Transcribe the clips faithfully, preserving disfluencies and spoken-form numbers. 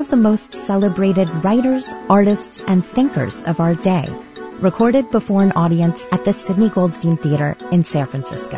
of the most celebrated writers, artists, and thinkers of our day, recorded before an audience at the Sidney Goldstein Theater in San Francisco.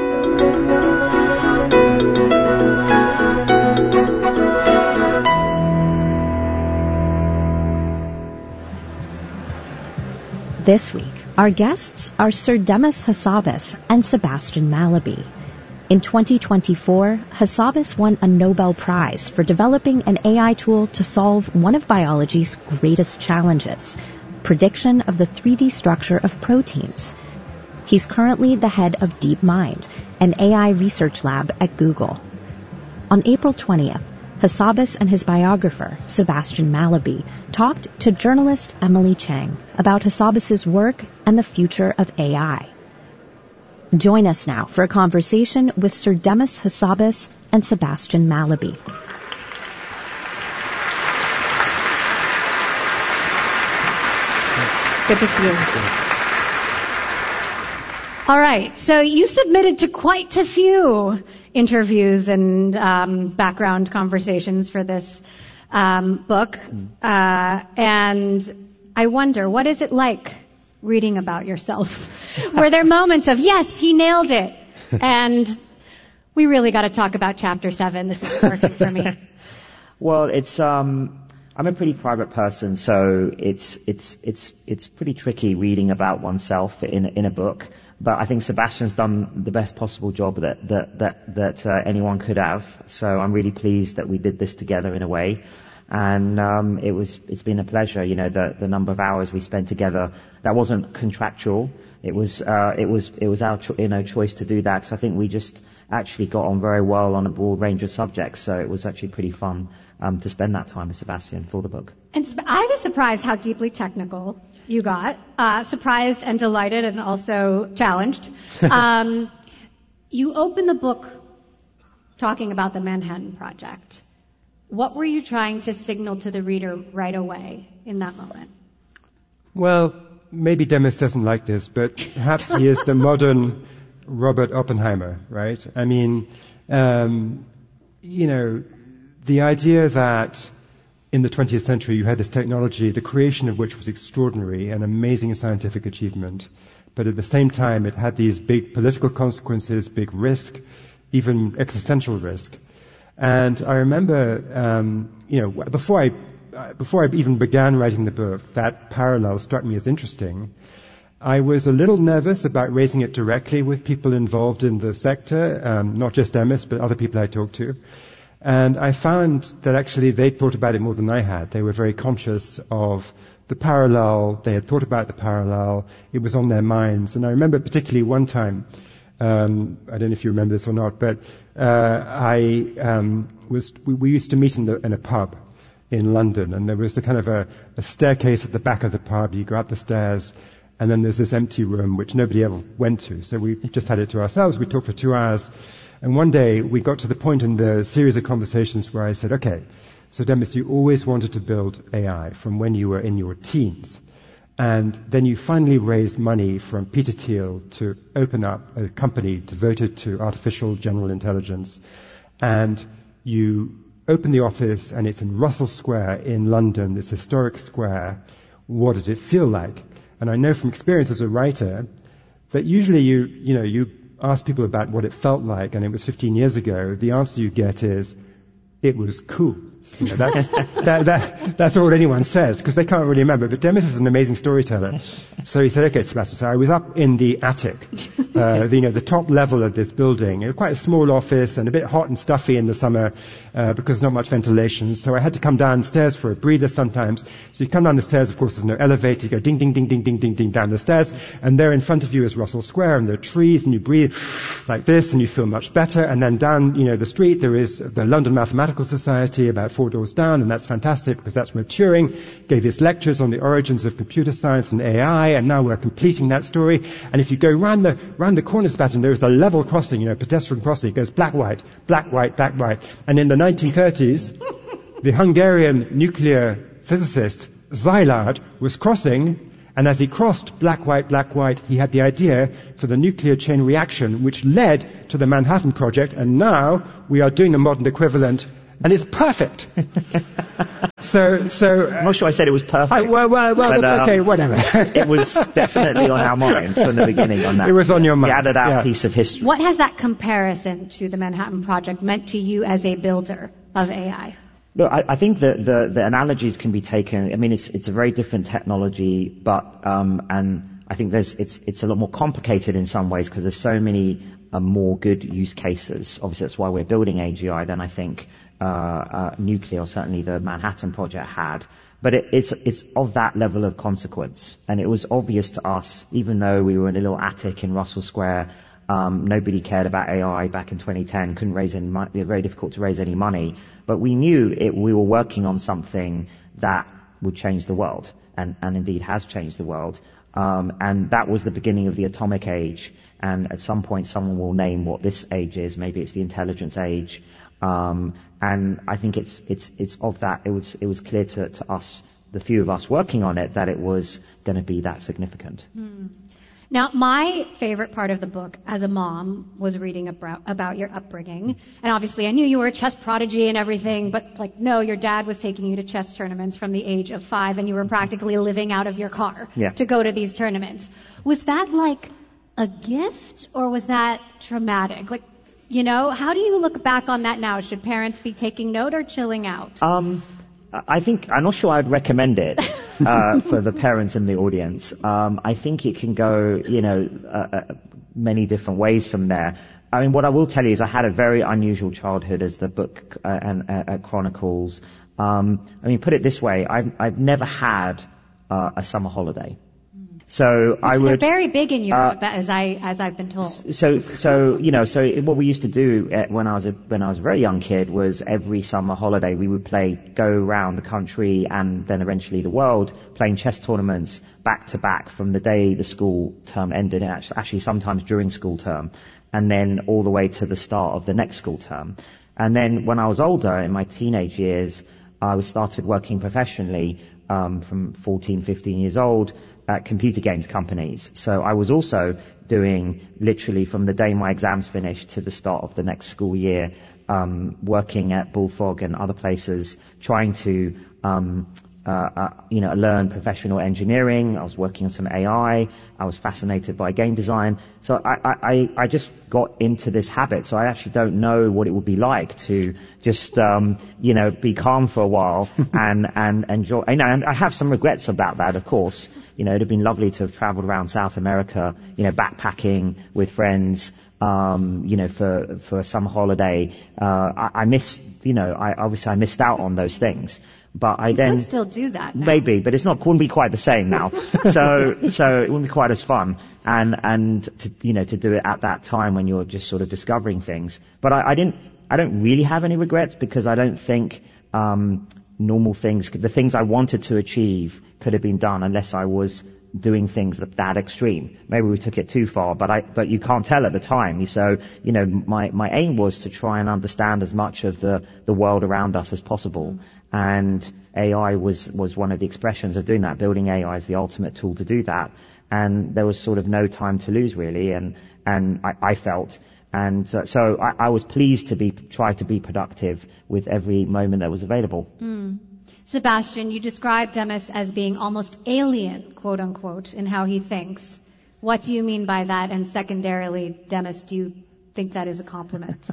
This week, our guests are Sir Demis Hassabis and Sebastian Mallaby. In twenty twenty-four, Hassabis won a Nobel Prize for developing an A I tool to solve one of biology's greatest challenges, prediction of the three D structure of proteins. He's currently the head of DeepMind, an A I research lab at Google. On April twentieth, Hassabis and his biographer, Sebastian Mallaby, talked to journalist Emily Chang about Hassabis' work and the future of A I. Join us now for a conversation with Sir Demis Hassabis and Sebastian Mallaby. Good to see you. All right, so you submitted to quite a few interviews and um, background conversations for this um, book, uh, and I wonder, what is it like reading about yourself? Were there moments of, yes, he nailed it, and we really got to talk about chapter seven, this is working for me? Well, it's um, I'm a pretty private person, so it's it's it's it's pretty tricky reading about oneself in in a book. But I think Sebastian's done the best possible job that that that that uh, anyone could have. So I'm really pleased that we did this together in a way. And um, it was it's been a pleasure. You know, the the number of hours we spent together. That wasn't contractual. It was uh, it was it was our cho- you know choice to do that. So I think we just actually got on very well on a broad range of subjects. So it was actually pretty fun um, to spend that time with Sebastian for the book. And I was surprised how deeply technical you got. Uh, surprised and delighted, and also challenged. um, you open the book talking about the Manhattan Project. What were you trying to signal to the reader right away in that moment? Well, maybe Demis doesn't like this, but perhaps he is the modern Robert Oppenheimer, right? I mean, um, you know, the idea that in the twentieth century you had this technology, the creation of which was extraordinary, an amazing scientific achievement, but at the same time it had these big political consequences, big risk, even existential risk. And I remember, um, you know, before I before I even began writing the book, that parallel struck me as interesting. I was a little nervous about raising it directly with people involved in the sector, um, not just Demis, but other people I talked to. And I found that actually they thought about it more than I had. They were very conscious of the parallel. They had thought about the parallel. It was on their minds. And I remember particularly one time, um, I don't know if you remember this or not, but uh, I um, was we, we used to meet in, the, in a pub in London, and there was a kind of a, a staircase at the back of the pub. You go up the stairs, and then there's this empty room which nobody ever went to. So we just had it to ourselves. We talked for two hours. And one day we got to the point in the series of conversations where I said, okay, so Demis, you always wanted to build A I from when you were in your teens. And then you finally raised money from Peter Thiel to open up a company devoted to artificial general intelligence. And you open the office, and it's in Russell Square in London, this historic square. What did it feel like? And I know from experience as a writer that usually you, you know, you ask people about what it felt like, and it was fifteen years ago, the answer you get is, it was cool. You know, that's, that, that, that's all anyone says, because they can't really remember. But Demis is an amazing storyteller. So he said, okay, Sebastian, so I was up in the attic, uh, the, you know, the top level of this building. It was quite a small office and a bit hot and stuffy in the summer uh, because there's not much ventilation. So I had to come downstairs for a breather sometimes. So you come down the stairs, of course, there's no elevator. You go ding, ding, ding, ding, ding, ding, ding down the stairs. And there in front of you is Russell Square, and there are trees, and you breathe like this, and you feel much better. And then down, you know, the street, there is the London Mathematical Society, about four doors down, and that's fantastic because that's where Turing gave his lectures on the origins of computer science and A I, and now we're completing that story. And if you go round the round the corner, Sebastian, there is a level crossing, you know, pedestrian crossing. It goes black, white, black, white, black, white. And in the nineteen thirties, the Hungarian nuclear physicist Szilard was crossing, and as he crossed black, white, black, white, he had the idea for the nuclear chain reaction, which led to the Manhattan Project, and now we are doing the modern equivalent, and it's perfect. so, so. I'm not sure I said it was perfect. I, well, well, well, but, um, okay, whatever. It was definitely on our minds from the beginning on that. It was on your mind. We added our yeah. piece of history. What has that comparison to the Manhattan Project meant to you as a builder of A I? Look, I, I think that the, the analogies can be taken. I mean, it's it's a very different technology, but um, and I think there's it's it's a lot more complicated in some ways because there's so many uh, more good use cases. Obviously, that's why we're building A G I than I think uh, uh, nuclear, or certainly the Manhattan Project had. But it, it's it's of that level of consequence, and it was obvious to us, even though we were in a little attic in Russell Square. Um, nobody cared about A I back in twenty ten. Couldn't raise any money. It was very difficult to raise any money. But we knew it, we were working on something that would change the world, and, and indeed has changed the world. Um, and that was the beginning of the atomic age. And at some point, someone will name what this age is. Maybe it's the intelligence age. Um, and I think it's it's it's of that. It was it was clear to, to us, the few of us working on it, that it was going to be that significant. Hmm. Now, my favorite part of the book as a mom was reading about, about your upbringing. And obviously I knew you were a chess prodigy and everything, but like, no, your dad was taking you to chess tournaments from the age of five and you were practically living out of your car yeah. to go to these tournaments. Was that like a gift or was that traumatic? Like, you know, how do you look back on that now? Should parents be taking note or chilling out? Um, I think, I'm not sure I'd recommend it. uh, for the parents in the audience. Um, I think it can go, you know, uh, uh, many different ways from there. I mean, what I will tell you is I had a very unusual childhood, as the book uh, and uh, chronicles. Um, I mean, put it this way, I've, I've never had uh, a summer holiday. So Which I would. They're very big in Europe, uh, as I as I've been told. So so you know so what we used to do when I was a when I was a very young kid was every summer holiday we would play go around the country and then eventually the world playing chess tournaments back to back from the day the school term ended, and actually, actually sometimes during school term, and then all the way to the start of the next school term. And then when I was older, in my teenage years, I was started working professionally um, from fourteen, fifteen years old. At computer games companies. So I was also doing literally from the day my exams finished to the start of the next school year, um, working at Bullfrog and other places, trying to, um, uh, uh, you know, learn professional engineering. I was working on some A I. I was fascinated by game design. So I, I, I just got into this habit. So I actually don't know what it would be like to just, um, you know, be calm for a while and, and enjoy. You know, and I have some regrets about that, of course. You know, it'd have been lovely to have traveled around South America, you know, backpacking with friends, um, you know, for, for a summer holiday. Uh, I, I missed, you know, I, obviously I missed out on those things. But I you then. You could still do that now. Maybe, but it's not, wouldn't be quite the same now. so, so it wouldn't be quite as fun. And, and to, you know, to do it at that time when you're just sort of discovering things. But I, I didn't, I don't really have any regrets because I don't think, um, normal things, the things I wanted to achieve could have been done unless I was doing things that, that extreme. Maybe we took it too far, but I, but you can't tell at the time. So, you know, my, my aim was to try and understand as much of the, the world around us as possible. Mm. And A I was, was one of the expressions of doing that. Building A I is the ultimate tool to do that. And there was sort of no time to lose really. And, and I, I felt, and uh, so I, I was pleased to be, try to be productive with every moment that was available. Mm. Sebastian, you described Demis as being almost alien, quote unquote, in how he thinks. What do you mean by that? And secondarily, Demis, do you think that is a compliment?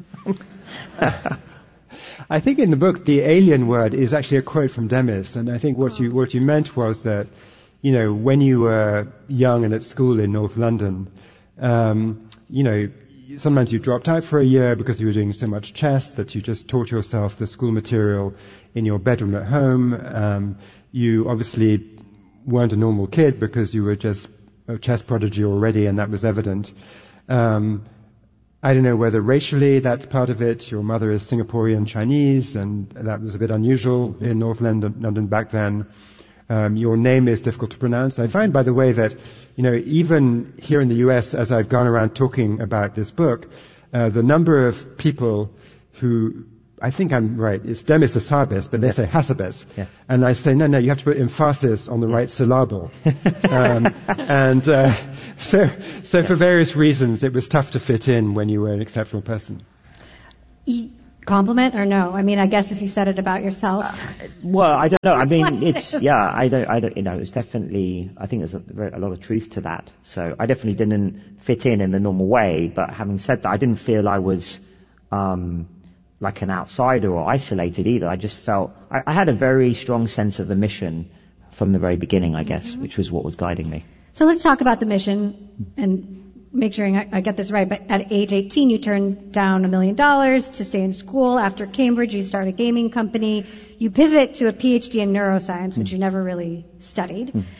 I think in the book, the alien word is actually a quote from Demis. And I think what you, what you meant was that, you know, when you were young and at school in North London, um, you know, sometimes you dropped out for a year because you were doing so much chess that you just taught yourself the school material in your bedroom at home. Um, you obviously weren't a normal kid because you were just a chess prodigy already, and that was evident. Um, I don't know whether racially that's part of it. Your mother is Singaporean Chinese, and that was a bit unusual in North London, London back then. Um, your name is difficult to pronounce. I find, by the way, that, you know, even here in the U S, as I've gone around talking about this book, uh, the number of people who, I think I'm right, it's Demis Hassabis, but they yes. say Hassabis. Yes. And I say, no, no, you have to put emphasis on the right syllable. um, and uh, so, so for various reasons, it was tough to fit in when you were an exceptional person. compliment or no? I mean, I guess if you said it about yourself. Uh, well, I don't know. I mean, it's, yeah, I don't, I don't, you know, it's definitely, I think there's a, a lot of truth to that. So I definitely didn't fit in in the normal way, but having said that, I didn't feel I was, um, like an outsider or isolated either. I just felt, I, I had a very strong sense of the mission from the very beginning, I guess, mm-hmm. which was what was guiding me. So let's talk about the mission and make sure I, I get this right, but at age eighteen, you turned down a million dollars to stay in school. After Cambridge, you start a gaming company. You pivot to a P H D in neuroscience, which mm. you never really studied. Mm.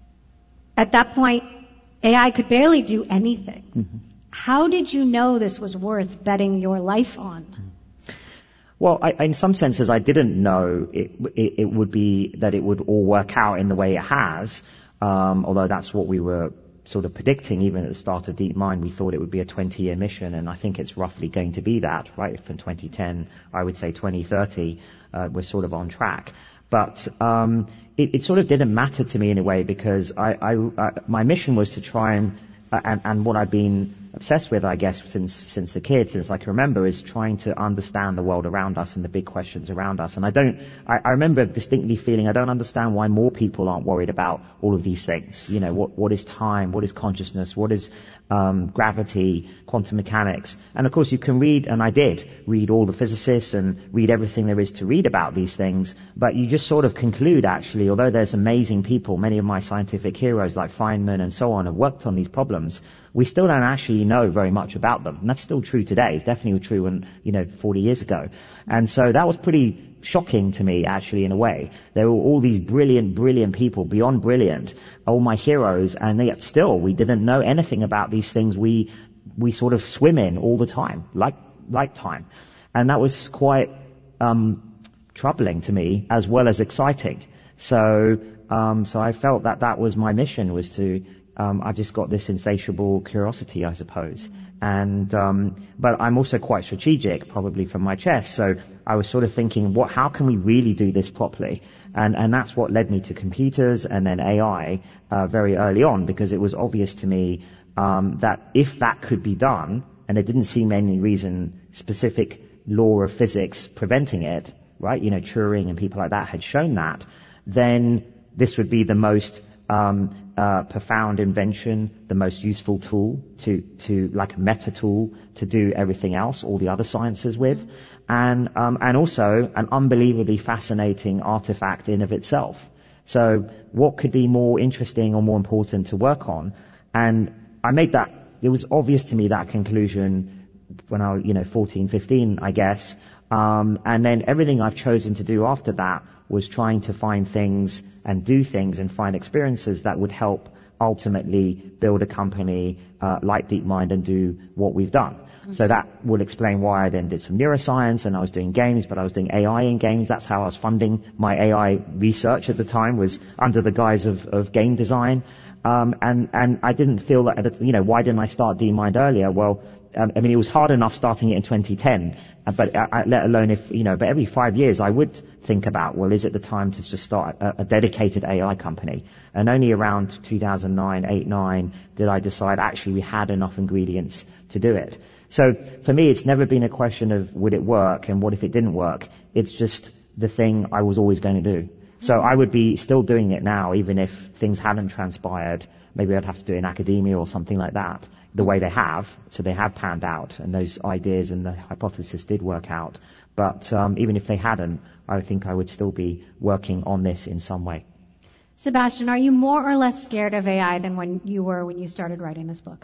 At that point, A I could barely do anything. Mm-hmm. How did you know this was worth betting your life on? Well, I, in some senses, I didn't know it, it, it would be that it would all work out in the way it has, um, although that's what we were sort of predicting. Even at the start of DeepMind, we thought it would be a twenty-year mission, and I think it's roughly going to be that, right? From twenty ten, I would say twenty thirty, uh, we're sort of on track. But um, it, it sort of didn't matter to me in a way, because I, I, I, my mission was to try and, uh, and, and what I've been obsessed with, I guess, since since a kid, since I can remember, is trying to understand the world around us and the big questions around us. And I don't, I, I remember distinctly feeling I don't understand why more people aren't worried about all of these things. You know, what what is time? What is consciousness? What is um, gravity, quantum mechanics? And of course, you can read, and I did read all the physicists and read everything there is to read about these things. But you just sort of conclude, actually, although there's amazing people, many of my scientific heroes like Feynman and so on have worked on these problems, we still don't actually know very much about them. And that's still true today. It's definitely true when, you know, forty years ago. And so that was pretty shocking to me, actually, in a way. There were all these brilliant, brilliant people, beyond brilliant, all my heroes, and yet still we didn't know anything about these things we, we sort of swim in all the time, like, like time. And that was quite, um, troubling to me, as well as exciting. So, um, so I felt that that was my mission, was to, Um, I just got this insatiable curiosity, I suppose. And, um, but I'm also quite strategic, probably from my chest. So I was sort of thinking, what, how can we really do this properly? And, and that's what led me to computers and then A I, uh, very early on, because it was obvious to me, um, that if that could be done, and there didn't seem any reason, specific law of physics preventing it, right? You know, Turing and people like that had shown that, then this would be the most, um, Uh, profound invention, the most useful tool to, to like a meta tool to do everything else, all the other sciences with, and um, and also an unbelievably fascinating artifact in of itself. So what could be more interesting or more important to work on? And I made that, it was obvious to me, that conclusion when I was, you know, fourteen, fifteen, I guess. Um, and then everything I've chosen to do after that was trying to find things and do things and find experiences that would help ultimately build a company uh, like DeepMind and do what we've done. Mm-hmm. So that will explain why I then did some neuroscience, and I was doing games, but I was doing A I in games. That's how I was funding my A I research at the time, was under the guise of, of game design. Um, and, and I didn't feel that, you know, why didn't I start DeepMind earlier? Well, um, I mean, it was hard enough starting it in twenty ten, but I, I, let alone if, you know, but every five years I would think about, well, is it the time to just start a, a dedicated A I company? And only around two thousand nine, eight, nine did I decide actually we had enough ingredients to do it. So for me, it's never been a question of would it work and what if it didn't work. It's just the thing I was always going to do. So I would be still doing it now, even if things hadn't transpired. Maybe I'd have to do it in academia or something like that, the way they have. So they have panned out, and those ideas and the hypothesis did work out. But um, even if they hadn't, I think I would still be working on this in some way. Sebastian, are you more or less scared of A I than when you were when you started writing this book?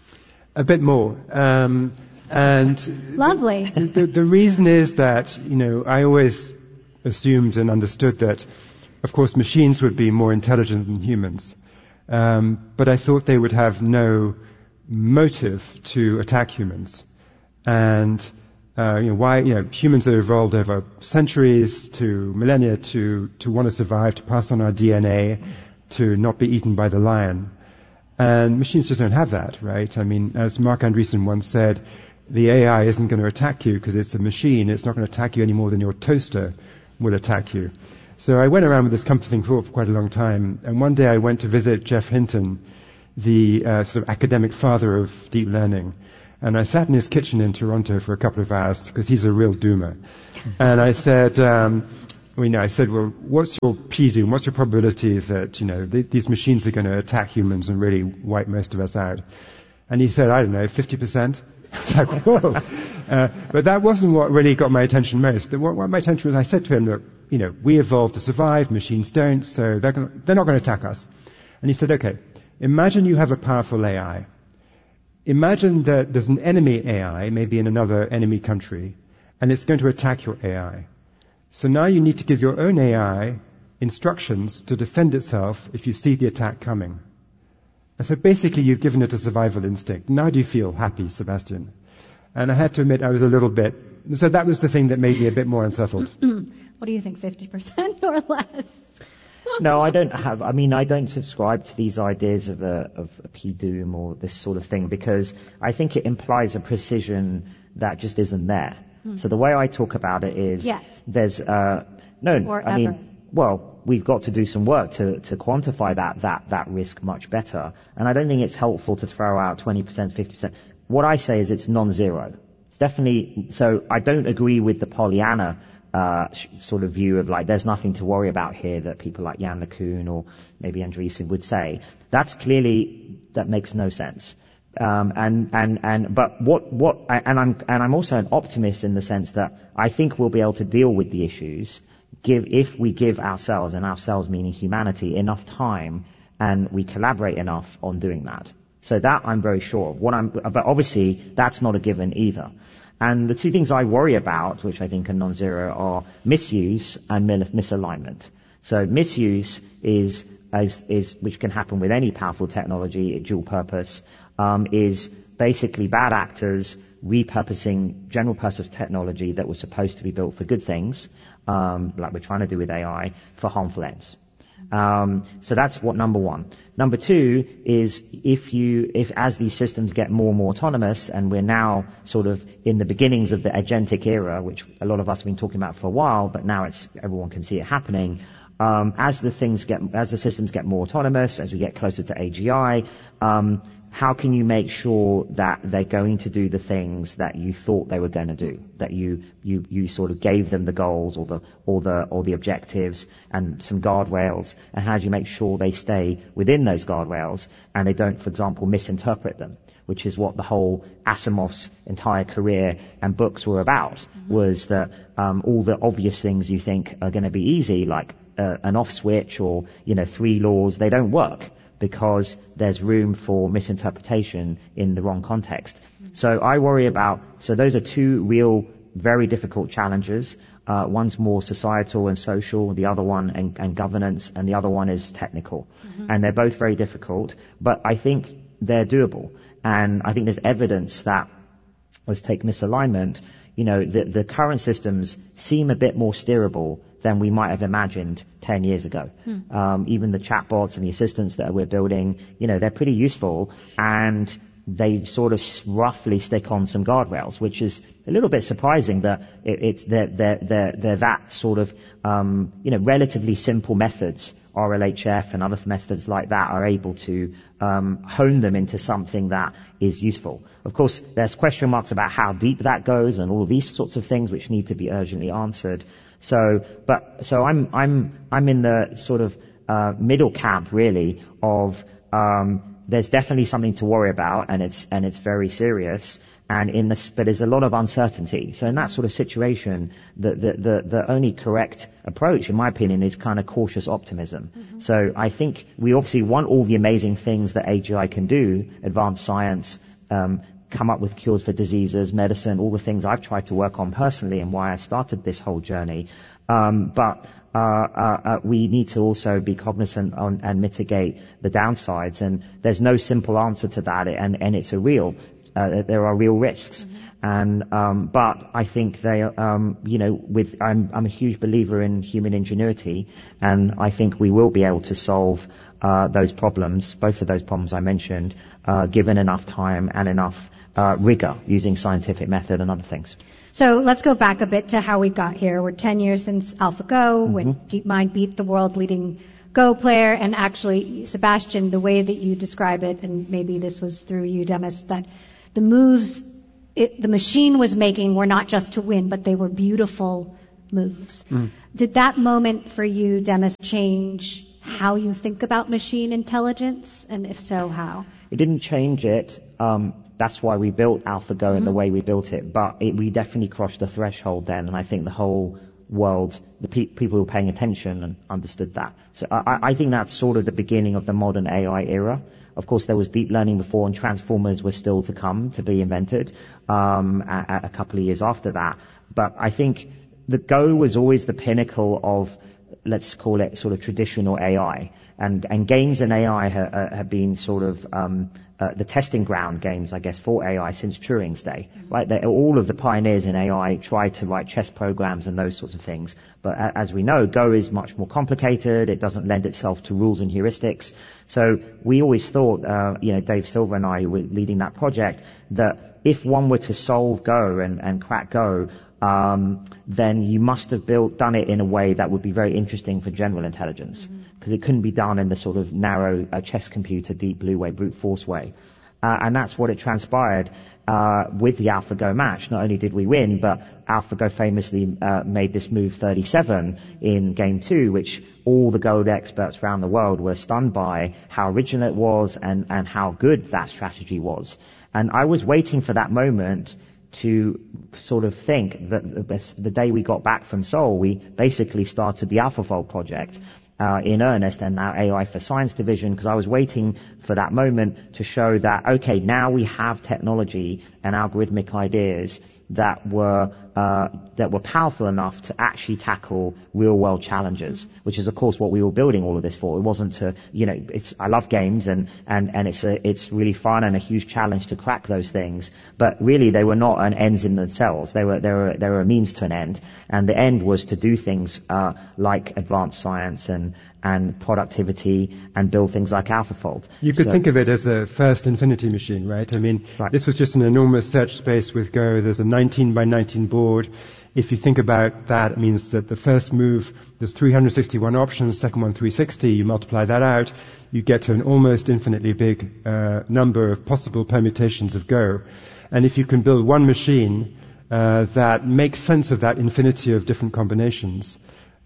A bit more. Um, and Lovely. The, the, the reason is that, you know, I always assumed and understood that, of course, machines would be more intelligent than humans. Um, but I thought they would have no motive to attack humans. And, uh, you know, why, you know, humans have evolved over centuries to millennia to, to want to survive, to pass on our D N A, to not be eaten by the lion. And machines just don't have that, right? I mean, as Mark Andreessen once said, the A I isn't going to attack you because it's a machine. It's not going to attack you any more than your toaster will attack you. So I went around with this comforting thought for quite a long time, and one day I went to visit Geoff Hinton, the uh, sort of academic father of deep learning, And I sat in his kitchen in Toronto for a couple of hours because he's a real doomer. And I said, um, you know, I said, well, what's your P doom? What's your probability that, you know, th- these machines are going to attack humans and really wipe most of us out? And he said, I don't know, fifty percent. It's like, whoa. Uh, but that wasn't what really got my attention most. What, what my attention was, I said to him, look, you know, we evolved to survive, machines don't, so they're, gonna, they're not going to attack us. And he said, okay, imagine you have a powerful A I. Imagine that there's an enemy A I, maybe in another enemy country, and it's going to attack your A I. So now you need to give your own A I instructions to defend itself if you see the attack coming. And so basically you've given it a survival instinct. Now do you feel happy, Sebastian? And I had to admit I was a little bit, so that was the thing that made me a bit more unsettled. What do you think, fifty percent or less? No, I don't have, I mean, I don't subscribe to these ideas of a, of a P doom or this sort of thing because I think it implies a precision that just isn't there. Hmm. So the way I talk about it is Yet. there's, uh, no, or I ever. mean, well, we've got to do some work to, to quantify that, that, that risk much better. And I don't think it's helpful to throw out twenty percent, fifty percent. What I say is it's non-zero. It's definitely, so I don't agree with the Pollyanna Uh, sort of view of like there's nothing to worry about here that people like Jan LeCun or maybe Andreessen would say. That's clearly, that makes no sense. Um, and, and, and, but what, what, and I'm, and I'm also an optimist in the sense that I think we'll be able to deal with the issues give, if we give ourselves, and ourselves meaning humanity, enough time and we collaborate enough on doing that. So that I'm very sure of. What I'm, but obviously that's not a given either. And the two things I worry about, which I think are non-zero, are misuse and misalignment. So misuse is, is, is which can happen with any powerful technology, dual purpose, um, is basically bad actors repurposing general purpose technology that was supposed to be built for good things, um, like we're trying to do with A I, for harmful ends. Um, so that's what number one. Number two is if you, if as these systems get more and more autonomous, and we're now sort of in the beginnings of the agentic era, which a lot of us have been talking about for a while, but now it's everyone can see it happening. Um, as the things get, as the systems get more autonomous, as we get closer to A G I, um, how can you make sure that they're going to do the things that you thought they were going to do, that you, you, you sort of gave them the goals or the, or the, or the objectives and some guardrails, and how do you make sure they stay within those guardrails and they don't, for example, misinterpret them, which is what the whole Asimov's entire career and books were about, mm-hmm. was that, um, all the obvious things you think are going to be easy, like, uh, an off switch or, you know, three laws, they don't work, because there's room for misinterpretation in the wrong context. Mm-hmm. So I worry about, so those are two real, very difficult challenges. Uh, one's more societal and social, the other one and, and governance, and the other one is technical. Mm-hmm. And they're both very difficult, but I think they're doable. And I think there's evidence that, let's take misalignment, you know, the, the current systems seem a bit more steerable than we might have imagined ten years ago. Hmm. Um, even the chatbots and the assistants that we're building, you know, they're pretty useful, and they sort of roughly stick on some guardrails, which is a little bit surprising that it, it's they're, they're, they're, they're that sort of, um, you know, relatively simple methods, R L H F and other methods like that, are able to um, hone them into something that is useful. Of course, there's question marks about how deep that goes and all these sorts of things which need to be urgently answered. So, but, so I'm, I'm, I'm in the sort of, uh, middle camp really of, um, there's definitely something to worry about, and it's, and it's very serious. And in this, but there's a lot of uncertainty. So in that sort of situation, the, the, the, the only correct approach, in my opinion, is kind of cautious optimism. Mm-hmm. So I think we obviously want all the amazing things that A G I can do, advanced science, um, come up with cures for diseases, medicine, all the things I've tried to work on personally and why I started this whole journey. Um, but uh, uh, uh, we need to also be cognizant on, and mitigate the downsides. And there's no simple answer to that, and, and it's a real, uh, there are real risks. Mm-hmm. And um, but I think they, um, you know, with I'm, I'm a huge believer in human ingenuity, and I think we will be able to solve uh, those problems, both of those problems I mentioned, uh, given enough time and enough Uh, rigor using scientific method and other things. So let's go back a bit to how we got here. We're ten years since AlphaGo, mm-hmm. when DeepMind beat the world-leading Go player, and actually, Sebastian, the way that you describe it, and maybe this was through you, Demis, that the moves it, the machine was making were not just to win, but they were beautiful moves. Mm. Did that moment for you, Demis, change how you think about machine intelligence? And if so, how? It didn't change it. Um, that's why we built AlphaGo mm-hmm. in the way we built it. But it, we definitely crossed the threshold then, and I think the whole world, the pe- people who were paying attention and understood that. So I, I think that's sort of the beginning of the modern A I era. Of course, there was deep learning before, and transformers were still to come to be invented um, a, a couple of years after that. But I think the Go was always the pinnacle of, let's call it sort of traditional A I. And, and games and A I ha, have been sort of um, uh, the testing ground games, I guess, for A I since Turing's day. Right? They, all of the pioneers in A I tried to write chess programs and those sorts of things. But as we know, Go is much more complicated. It doesn't lend itself to rules and heuristics. So we always thought, uh, you know, Dave Silver and I were leading that project, that if one were to solve Go and, and crack Go, um, then you must have built, done it in a way that would be very interesting for general intelligence, because mm-hmm. it couldn't be done in the sort of narrow uh, chess computer, deep blue way, brute force way. Uh, and that's what it transpired uh, with the AlphaGo match. Not only did we win, but AlphaGo famously uh, made this move thirty-seven in game two, which all the Go experts around the world were stunned by how original it was and, and how good that strategy was. And I was waiting for that moment to sort of think that the, the day we got back from Seoul, we basically started the AlphaFold project uh, in earnest, and now A I for Science division, because I was waiting for that moment to show that, okay, now we have technology and algorithmic ideas that were uh, that were powerful enough to actually tackle real-world challenges, which is, of course, what we were building all of this for. It wasn't to, you know, it's, I love games, and, and, and it's a, it's really fun and a huge challenge to crack those things, but really they were not an ends in themselves. They were, they were, they were a means to an end, and the end was to do things uh, like advanced science and, and productivity and build things like AlphaFold. You could so, think of it as the first infinity machine, right? I mean, right. This was just an enormous search space with Go. There's a nineteen by nineteen board. If you think about that, it means that the first move, there's three hundred sixty-one options, second one three sixty. You multiply that out, you get to an almost infinitely big uh, number of possible permutations of Go. And if you can build one machine uh, that makes sense of that infinity of different combinations,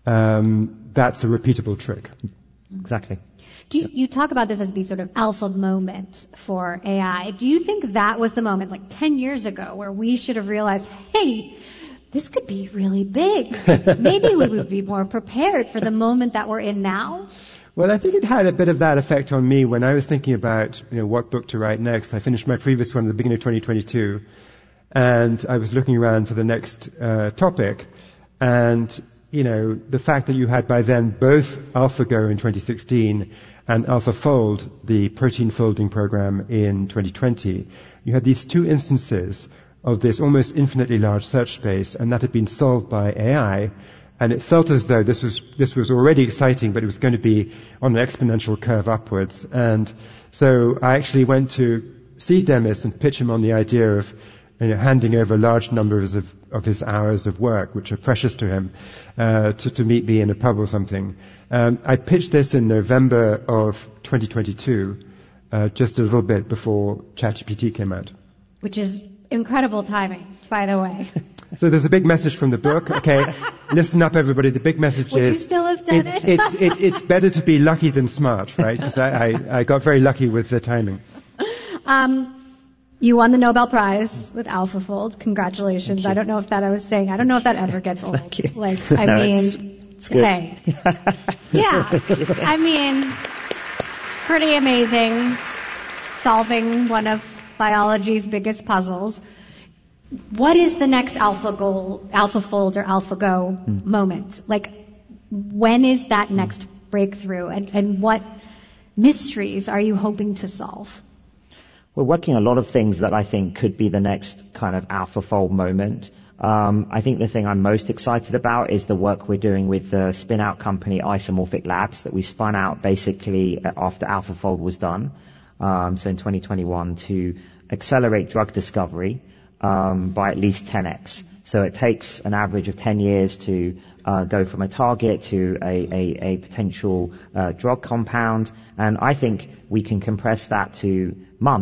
um, that's a repeatable trick. Exactly. Do you, you talk about this as the sort of alpha moment for A I. Do you think that was the moment, like ten years ago, where we should have realized, hey, this could be really big. Maybe we would be more prepared for the moment that we're in now? Well, I think it had a bit of that effect on me when I was thinking about, you know, what book to write next. I finished my previous one at the beginning of twenty twenty-two, and I was looking around for the next uh, topic, and you know, the fact that you had by then both AlphaGo in twenty sixteen and AlphaFold, the protein folding program, in twenty twenty, you had these two instances of this almost infinitely large search space, and that had been solved by A I, and it felt as though this was this was already exciting, but it was going to be on an exponential curve upwards. And so I actually went to see Demis and pitch him on the idea of, you know, handing over large numbers of, of his hours of work, which are precious to him, uh, to, to meet me in a pub or something. Um, I pitched this in November of twenty twenty-two, uh, just a little bit before ChatGPT came out. Which is incredible timing, by the way. So there's a big message from the book. Okay, listen up, everybody. The big message Would is... you still have done it's, it? it's, it's, it's better to be lucky than smart, right? Because I, I, I got very lucky with the timing. Um... You won the Nobel Prize with AlphaFold. Congratulations. I don't know if that I was saying, I don't know if that ever gets old. Thank you. Like, I no, mean, it's, it's good. Hey. Yeah. I mean, pretty amazing. Solving one of biology's biggest puzzles. What is the next AlphaGo, AlphaFold or AlphaGo mm. moment? Like, when is that next breakthrough, and, and what mysteries are you hoping to solve? We're working on a lot of things that I think could be the next kind of AlphaFold moment. Um, I think the thing I'm most excited about is the work we're doing with the spin-out company Isomorphic Labs that we spun out basically after AlphaFold was done, um, so in twenty twenty-one, to accelerate drug discovery um, by at least ten x. So it takes an average of ten years to uh, go from a target to a, a, a potential uh, drug compound, and I think we can compress that to months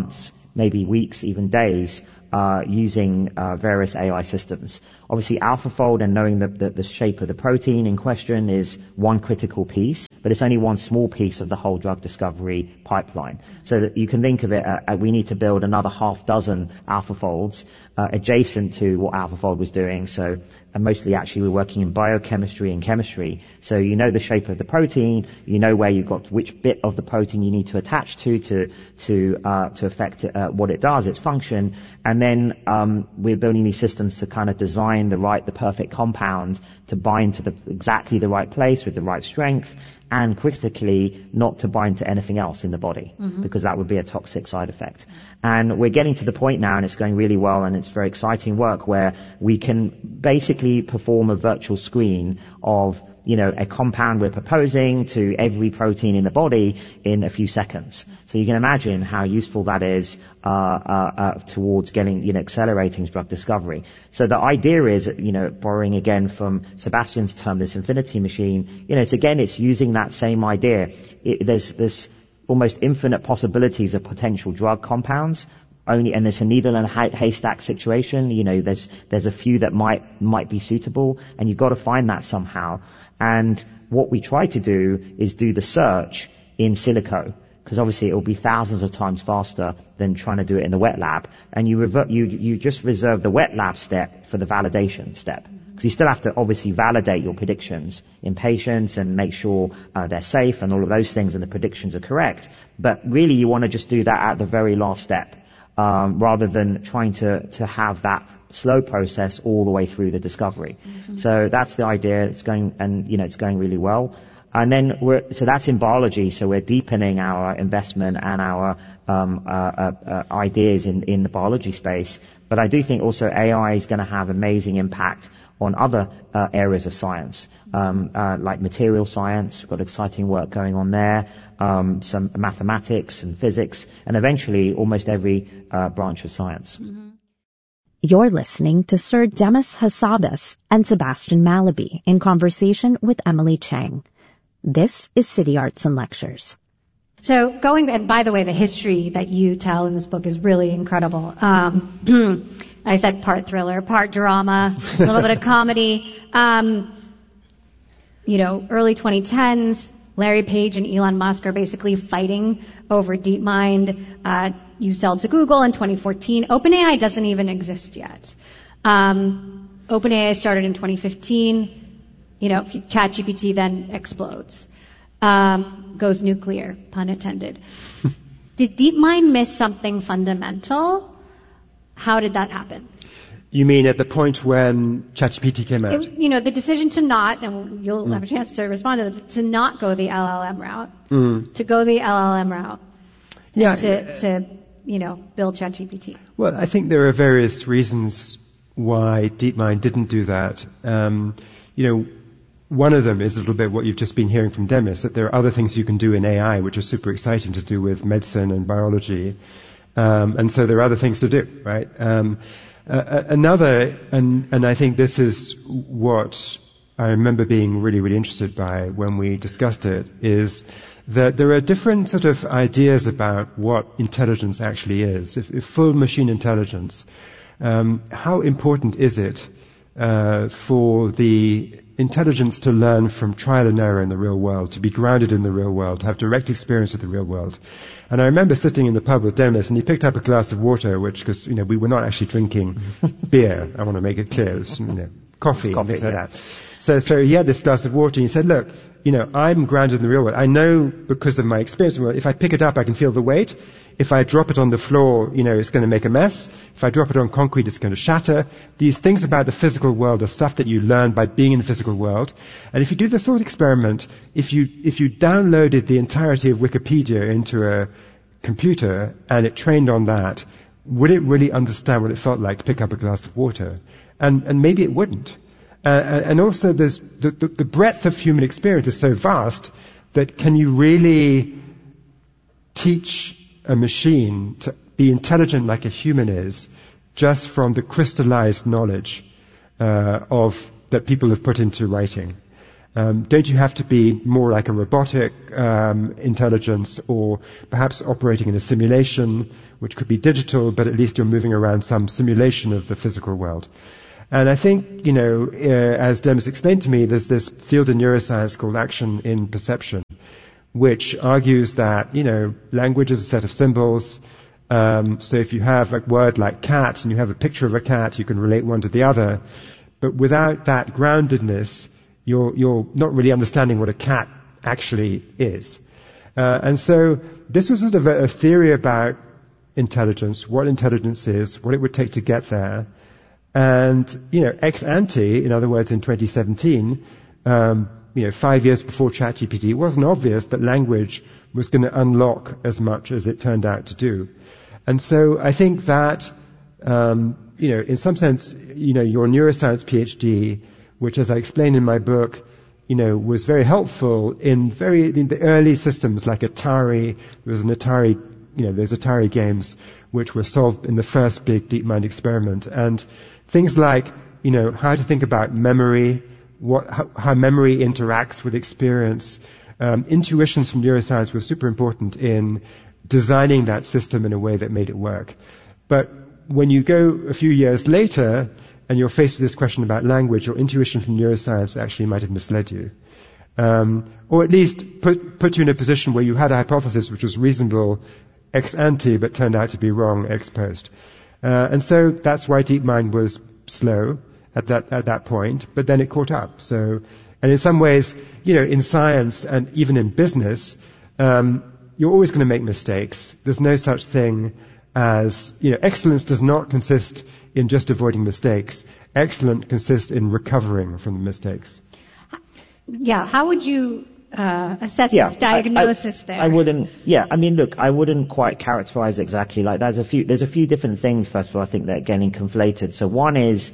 maybe weeks, even days, uh, using uh, various A I systems. Obviously, AlphaFold and knowing the, the, the shape of the protein in question is one critical piece, but it's only one small piece of the whole drug discovery pipeline. So that you can think of it, uh, we need to build another half dozen AlphaFolds uh, adjacent to what AlphaFold was doing. So and mostly actually we're working in biochemistry and chemistry. So you know the shape of the protein, you know where you've got which bit of the protein you need to attach to to to uh, to affect uh, what it does, its function, and then um, we're building these systems to kind of design the right, the perfect compound to bind to the exactly the right place with the right strength, and critically not to bind to anything else in the body, mm-hmm. because that would be a toxic side effect. And we're getting to the point now, and it's going really well, and it's very exciting work where we can basically perform a virtual screen of, you know, a compound we're proposing to every protein in the body in a few seconds. So you can imagine how useful that is uh, uh, uh, towards getting, you know, accelerating drug discovery. So the idea is, you know, borrowing again from Sebastian's term, this infinity machine, you know, it's again, it's using that same idea. It, there's this almost infinite possibilities of potential drug compounds. Only, and there's a needle in a haystack situation. You know, there's there's a few that might might be suitable, and you've got to find that somehow. And what we try to do is do the search in silico, because obviously it will be thousands of times faster than trying to do it in the wet lab. And you revert, you you just reserve the wet lab step for the validation step, because you still have to obviously validate your predictions in patients and make sure uh, they're safe and all of those things, and the predictions are correct. But really, you want to just do that at the very last step. Um, rather than trying to, to have that slow process all the way through the discovery. Mm-hmm. So that's the idea. It's going, and you know, it's going really well. And then we're, so that's in biology. So we're deepening our investment and our um, uh, uh, uh, ideas in, in the biology space. But I do think also A I is going to have amazing impact on other uh, areas of science, um, uh, like material science. We've got exciting work going on there, um, some mathematics and physics, and eventually almost every uh, branch of science. Mm-hmm. You're listening to Sir Demis Hassabis and Sebastian Mallaby in conversation with Emily Chang. This is City Arts and Lectures. So going, and by the way, the history that you tell in this book is really incredible. Um, I said part thriller, part drama, a little bit of comedy. Um, you know, early twenty tens, Larry Page and Elon Musk are basically fighting over DeepMind. Uh, you sell to Google in twenty fourteen. OpenAI doesn't even exist yet. Um, OpenAI started in twenty fifteen. You know, ChatGPT then explodes. Um, goes nuclear, pun intended. Did DeepMind miss something fundamental? How did that happen? You mean at the point when ChatGPT came out? It, you know, the decision to not, and you'll mm. have a chance to respond to this, to not go the L L M route, mm. to go the L L M route, yeah, to, to, you know, build ChatGPT. Well, I think there are various reasons why DeepMind didn't do that. Um, you know, one of them is a little bit what you've just been hearing from Demis, that there are other things you can do in A I which are super exciting to do with medicine and biology. Um, and so there are other things to do, right? Um, uh, another, and, and I think this is what I remember being really, really interested by when we discussed it, is that there are different sort of ideas about what intelligence actually is. If, if full machine intelligence, um, how important is it uh, for the intelligence to learn from trial and error in the real world, to be grounded in the real world, to have direct experience of the real world? And I remember sitting in the pub with Demis, and he picked up a glass of water, which, because, you know, we were not actually drinking beer. I want to make it clear. It was, you know, coffee, coffee things yeah. like that. So, so he had this glass of water, and he said, look, you know, I'm grounded in the real world. I know because of my experience in the world, if I pick it up, I can feel the weight. If I drop it on the floor, you know, it's going to make a mess. If I drop it on concrete, it's going to shatter. These things about the physical world are stuff that you learn by being in the physical world. And if you do the thought experiment, if you, if you downloaded the entirety of Wikipedia into a computer and it trained on that, would it really understand what it felt like to pick up a glass of water? And, and maybe it wouldn't. Uh, and also there's the, the, the breadth of human experience is so vast that can you really teach a machine to be intelligent like a human is just from the crystallized knowledge uh, of that people have put into writing? Um, don't you have to be more like a robotic um, intelligence, or perhaps operating in a simulation, which could be digital, but at least you're moving around some simulation of the physical world? And I think, you know, uh, as Demis explained to me, there's this field in neuroscience called action in perception, which argues that, you know, language is a set of symbols. Um, so if you have a word like cat and you have a picture of a cat, you can relate one to the other. But without that groundedness, you're, you're not really understanding what a cat actually is. Uh, and so this was sort of a, a theory about intelligence, what intelligence is, what it would take to get there. And, you know, ex ante, in other words, in twenty seventeen, um, you know, five years before ChatGPT, it wasn't obvious that language was going to unlock as much as it turned out to do. And so I think that, um, you know, in some sense, you know, your neuroscience PhD, which, as I explained in my book, you know, was very helpful in very in the early systems like Atari. There was an Atari, you know, there's Atari games which were solved in the first big DeepMind experiment, and things like, you know, how to think about memory, what how, how memory interacts with experience. Um, intuitions from neuroscience were super important in designing that system in a way that made it work. But when you go a few years later and you're faced with this question about language, your intuition from neuroscience actually might have misled you. Um, or at least put, put you in a position where you had a hypothesis which was reasonable ex ante but turned out to be wrong ex post. Uh, and so that's why DeepMind was slow at that, at that point, but then it caught up. So, and in some ways, you know, in science and even in business, um, you're always going to make mistakes. There's no such thing as, you know, excellence does not consist in just avoiding mistakes. Excellence consists in recovering from the mistakes. Yeah, how would you uh, assess yeah, his diagnosis I, I, there? I wouldn't, yeah, I mean, look, I wouldn't quite characterize exactly like that. There's a few, there's a few different things, first of all, I think that are getting conflated. So one is,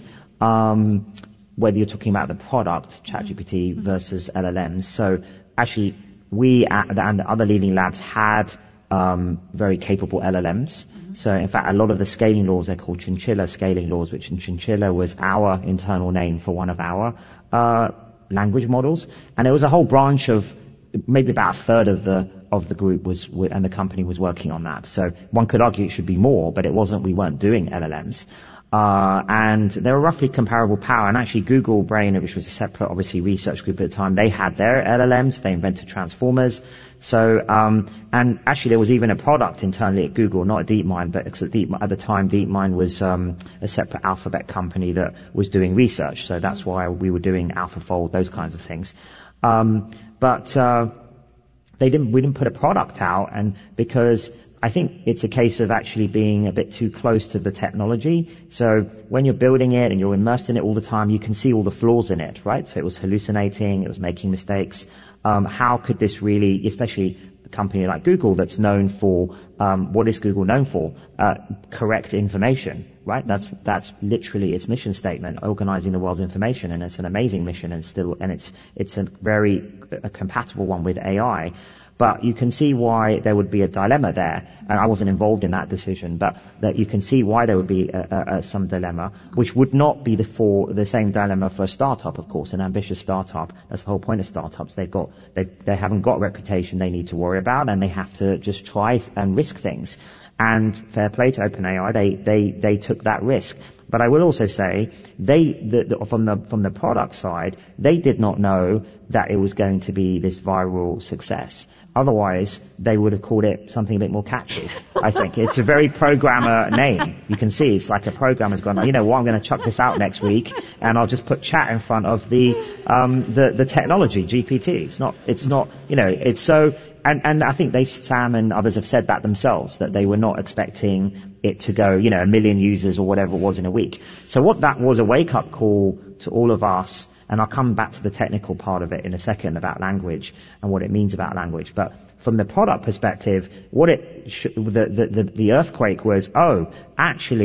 um, whether you're talking about the product, ChatGPT, mm-hmm. versus L L Ms. So actually, we at, and the other leading labs had um, very capable L L Ms. Mm-hmm. So in fact, a lot of the scaling laws, they're called Chinchilla scaling laws, which in Chinchilla was our internal name for one of our uh, language models. And there was a whole branch of maybe about a third of the of the group was and the company was working on that. So one could argue it should be more, but it wasn't. We weren't doing L L Ms. Uh, and they were roughly comparable power. And actually Google Brain, which was a separate, obviously, research group at the time, they had their L L Ms. They invented transformers. So, um, and actually there was even a product internally at Google, not at DeepMind, but at, Deep, at the time DeepMind was um, a separate Alphabet company that was doing research. So that's why we were doing AlphaFold, those kinds of things. Um, but uh, they didn't. We didn't put a product out, and because I think it's a case of actually being a bit too close to the technology. So when you're building it and you're immersed in it all the time, you can see all the flaws in it, right? So it was hallucinating, it was making mistakes. Um, how could this really, especially a company like Google that's known for, um, what is Google known for? Uh, correct information, right? That's, that's literally its mission statement, organizing the world's information, and it's an amazing mission, and still, and it's, it's a very a compatible one with A I. But you can see why there would be a dilemma there. And I wasn't involved in that decision, but that you can see why there would be a, a, a, some dilemma, which would not be the, for, the same dilemma for a startup, of course, an ambitious startup. That's the whole point of startups. They've got, they, they haven't got a reputation they need to worry about, and they have to just try and risk things. And fair play to OpenAI, they, they, they took that risk. But I will also say, they, the, the, from the, from the product side, they did not know that it was going to be this viral success. Otherwise, they would have called it something a bit more catchy, I think. It's a very programmer name. You can see it's like a programmer's gone, you know what, I'm going to chuck this out next week, and I'll just put chat in front of the, um, the, the technology, G P T. It's not, it's not, you know, it's so, and, and I think they, Sam and others have said that themselves, that they were not expecting it to go, you know, a million users or whatever it was in a week. So what that was a wake-up call to all of us. And I'll come back to the technical part of it in a second about language and what it means about language. But from the product perspective, what it sh- the, the, the, the earthquake was, oh, actually,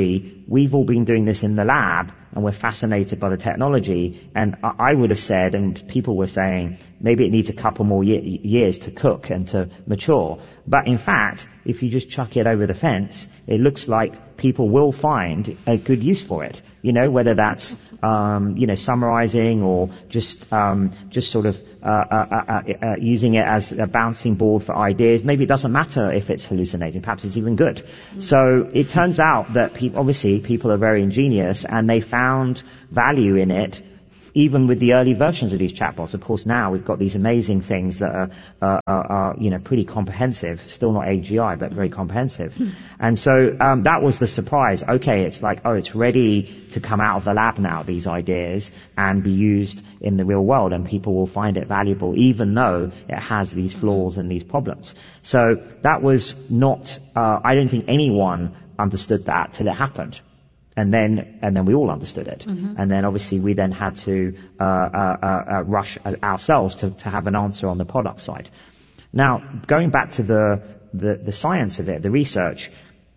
we've all been doing this in the lab and we're fascinated by the technology. And I would have said, and people were saying, maybe it needs a couple more ye- years to cook and to mature. But in fact, if you just chuck it over the fence, it looks like people will find a good use for it. You know, whether that's, um, you know, summarizing or just, um, just sort of, uh, uh, uh, uh, using it as a bouncing board for ideas. Maybe it doesn't matter if it's hallucinating. Perhaps it's even good. Mm-hmm. So it turns out that pe- obviously people are very ingenious and they found value in it, even with the early versions of these chatbots. Of course, now we've got these amazing things that are, uh, are, are you know, pretty comprehensive. Still not A G I, but very comprehensive. Hmm. And so um, that was the surprise. Okay, it's like, oh, it's ready to come out of the lab now, these ideas, and be used in the real world, and people will find it valuable, even though it has these flaws and these problems. So that was not, uh, I don't think anyone understood that till it happened. And then, and then we all understood it. Mm-hmm. And then obviously we then had to, uh, uh, uh, rush ourselves to, to have an answer on the product side. Now, going back to the, the, the science of it, the research,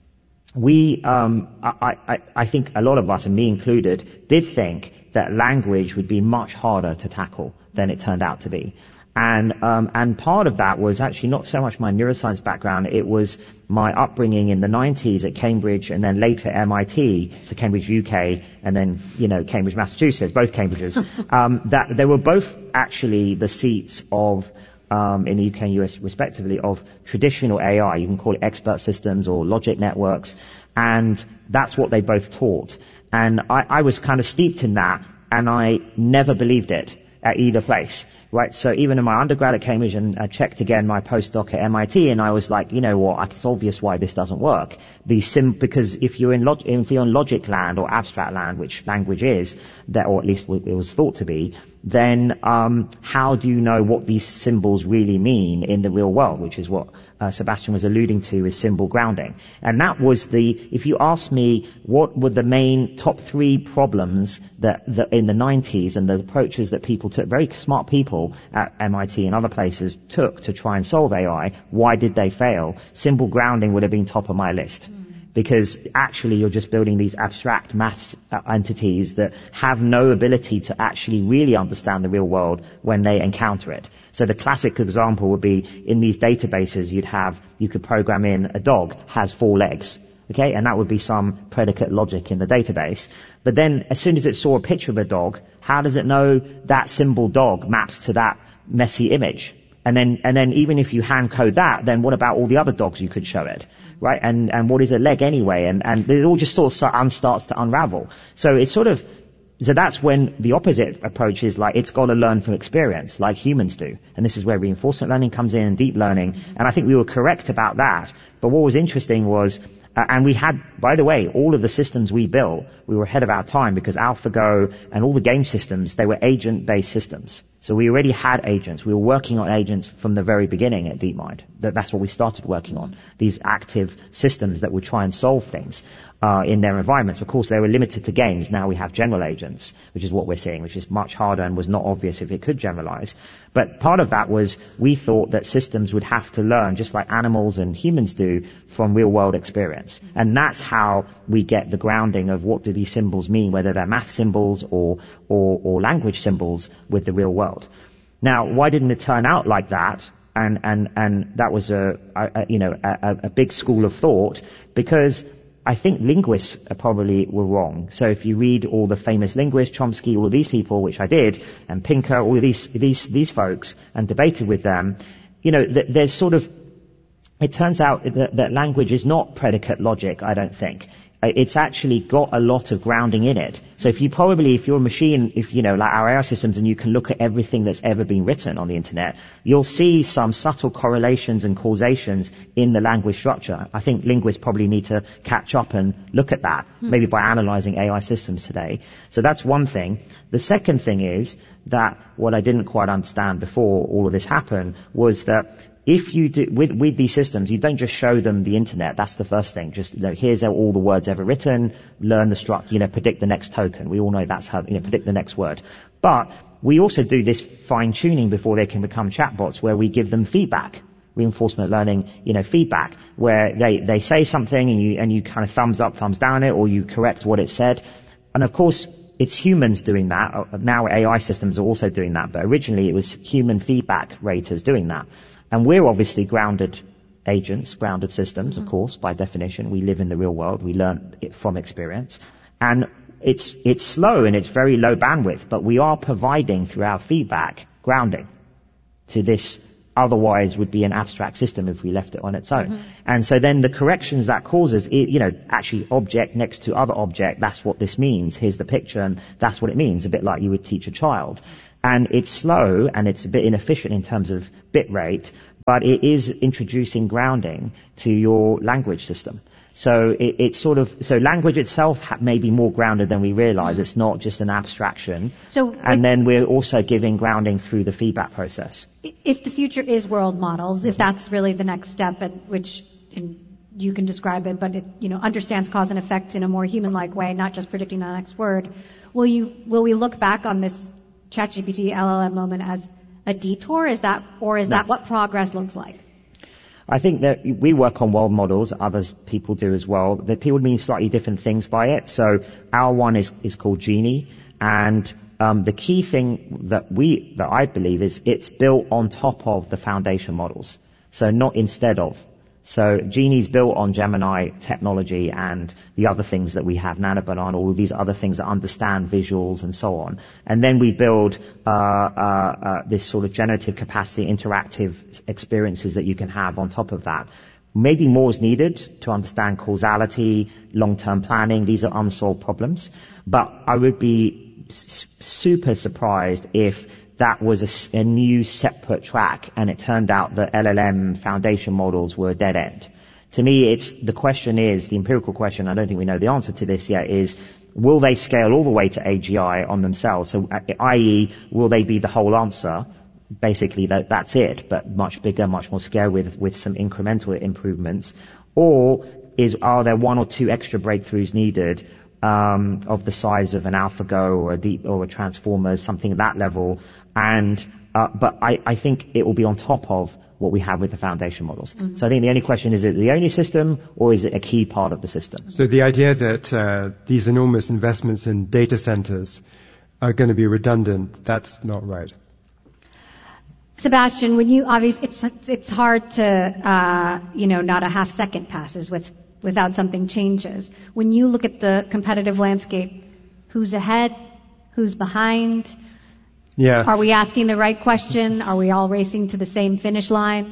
we, um, I, I, I think a lot of us, and me included, did think that language would be much harder to tackle than it turned out to be. And, um, and part of that was actually not so much my neuroscience background, it was my upbringing in the nineties at Cambridge and then later M I T, so Cambridge U K and then, you know, Cambridge, Massachusetts, both Cambridges, um, that they were both actually the seats of, um, in the U K and U S respectively, of traditional A I. You can call it expert systems or logic networks. And that's what they both taught. And I, I was kind of steeped in that and I never believed it at either place, right? So even in my undergrad at Cambridge, and I checked again my postdoc at M I T, and I was like, you know what, it's obvious why this doesn't work. The sim, because if you're in log, if you're in logic land or abstract land, which language is, that, or at least it was thought to be, then um, how do you know what these symbols really mean in the real world, which is what uh, Sebastian was alluding to is symbol grounding. And that was the, if you ask me what were the main top three problems that, that in the nineties and the approaches that people took, very smart people at M I T and other places took to try and solve A I, why did they fail? Symbol grounding would have been top of my list. Mm. Because actually you're just building these abstract maths entities that have no ability to actually really understand the real world when they encounter it. So the classic example would be in these databases you'd have, you could program in a dog has four legs. Okay, and that would be some predicate logic in the database. But then as soon as it saw a picture of a dog, how does it know that symbol dog maps to that messy image? And then, and then even if you hand code that, then what about all the other dogs you could show it? Right? And, and what is a leg anyway? And, and it all just sort of starts to unravel. So it's sort of, so that's when the opposite approach is like, it's got to learn from experience, like humans do. And this is where reinforcement learning comes in and deep learning. And I think we were correct about that. But what was interesting was, Uh, and we had, by the way, all of the systems we built, we were ahead of our time because AlphaGo and all the game systems, they were agent-based systems. So we already had agents. We were working on agents from the very beginning at DeepMind. That, that's what we started working on, these active systems that would try and solve things uh, in their environments. Of course, they were limited to games. Now we have general agents, which is what we're seeing, which is much harder and was not obvious if it could generalize. But part of that was we thought that systems would have to learn, just like animals and humans do, from real-world experience. And that's how we get the grounding of what do these symbols mean, whether they're math symbols or, or, or language symbols with the real world. Now, why didn't it turn out like that? And, and, and that was a, a you know, a, a big school of thought, because I think linguists probably were wrong. So if you read all the famous linguists, Chomsky, all of these people, which I did, and Pinker, all of these, these, these folks, and debated with them, you know, th- there's sort of, it turns out that, that language is not predicate logic, I don't think. It's actually got a lot of grounding in it. So if you probably, if you're a machine, if, you know, like our A I systems, and you can look at everything that's ever been written on the internet, you'll see some subtle correlations and causations in the language structure. I think linguists probably need to catch up and look at that, hmm. maybe by analyzing A I systems today. So that's one thing. The second thing is that what I didn't quite understand before all of this happened was that if you do, with, with these systems, you don't just show them the internet. That's the first thing. Just, you know, here's all the words ever written, learn the struct, you know, predict the next token. We all know that's how, you know, predict the next word. But we also do this fine tuning before they can become chatbots, where we give them feedback, reinforcement learning, you know, feedback, where they, they say something and you, and you kind of thumbs up, thumbs down it, or you correct what it said. And of course, it's humans doing that. Now A I systems are also doing that, but originally it was human feedback raters doing that. And we're obviously grounded agents, grounded systems, mm-hmm. of course, by definition. We live in the real world. We learn it from experience. And it's, it's slow and it's very low bandwidth, but we are providing through our feedback grounding to this otherwise would be an abstract system if we left it on its own. Mm-hmm. And so then the corrections that causes, it, you know, actually object next to other object, that's what this means. Here's the picture and that's what it means, a bit like you would teach a child. And it's slow and it's a bit inefficient in terms of bit rate, but it is introducing grounding to your language system. So it, it's sort of, so language itself ha- may be more grounded than we realize. It's not just an abstraction. So and if, then we're also giving grounding through the feedback process. If the future is world models, if that's really the next step at which in, you can describe it, but it, you know, understands cause and effect in a more human-like way, not just predicting the next word, will you, will we look back on this ChatGPT L L M moment as a detour? Is that, or is no. that what progress looks like? I think that we work on world models, others people do as well, that people mean slightly different things by it. So our one is, is called Genie, and um, the key thing that we, that I believe is it's built on top of the foundation models. So not instead of. So Genie's built on Gemini technology and the other things that we have, Nanobanana, all these other things that understand visuals and so on. And then we build uh, uh, uh this sort of generative capacity, interactive experiences that you can have on top of that. Maybe more is needed to understand causality, long-term planning. These are unsolved problems. But I would be s- super surprised if that was a, a new separate track and it turned out that L L M foundation models were a dead end. To me, it's, the question is, the empirical question, I don't think we know the answer to this yet, is will they scale all the way to A G I on themselves? So, that is, will they be the whole answer? Basically, that, that's it, but much bigger, much more scale with, with some incremental improvements. Or is, are there one or two extra breakthroughs needed Um, of the size of an AlphaGo or a deep or a Transformers, something at that level, and uh, but I, I think it will be on top of what we have with the foundation models. Mm-hmm. So I think the only question is: is it the only system, or is it a key part of the system? So the idea that uh, these enormous investments in data centers are going to be redundant, that's not right. Sebastian, when you obviously, it's it's hard to uh, you know not a half second passes with. without something changes. When you look at the competitive landscape, who's ahead? Who's behind? Yeah. Are we asking the right question? Are we all racing to the same finish line?